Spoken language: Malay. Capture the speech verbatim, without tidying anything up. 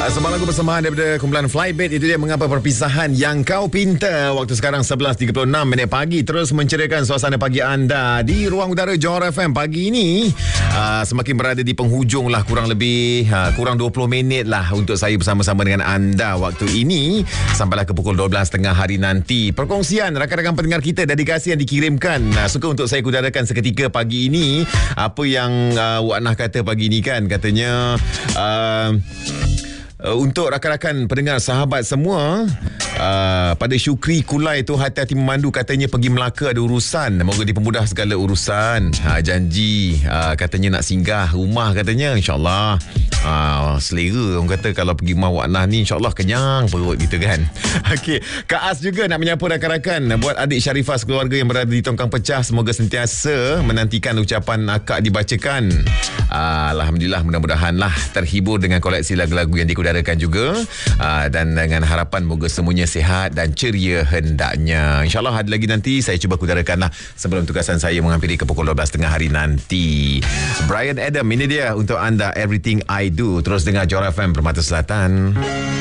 Semalam lagu bersamaan daripada kumpulan Flybait. Itu dia mengapa perpisahan yang kau pinta. Waktu sekarang sebelas tiga puluh enam minit pagi. Terus menceriakan suasana pagi anda di ruang udara Johor F M pagi ini. uh, Semakin berada di penghujung lah, kurang lebih uh, kurang dua puluh minit lah untuk saya bersama-sama dengan anda waktu ini sampailah ke pukul dua belas tiga puluh hari nanti. Perkongsian rakan-rakan pendengar kita, dedikasi yang dikirimkan uh, suka untuk saya kudarakan seketika pagi ini. Apa yang uh, Wak Nah kata pagi ini kan, katanya uh, Uh, untuk rakan-rakan pendengar sahabat semua, uh, pada Syukri Kulai tu hati-hati memandu, katanya pergi Melaka ada urusan, moga dipermudah segala urusan. uh, janji uh, katanya nak singgah rumah, katanya insyaAllah. uh, selera orang kata kalau pergi rumah Wak Nah ni insyaAllah kenyang perut gitu kan. Okey, Kak As juga nak menyapa rakan-rakan. Buat adik Syarifah sekeluarga yang berada di Tongkang Pecah, semoga sentiasa menantikan ucapan akak dibacakan. uh, Alhamdulillah, mudah-mudahan lah terhibur dengan koleksi lagu-lagu yang dikudarakan juga, uh, dan dengan harapan moga semuanya sihat dan ceria hendaknya. InsyaAllah ada lagi nanti saya cuba kudarakan lah sebelum tugasan saya menghampiri ke pukul dua belas tiga puluh hari nanti. Brian Adam, ini dia untuk anda, Everything I Do. Terus dengar Johor F M Permata Selatan.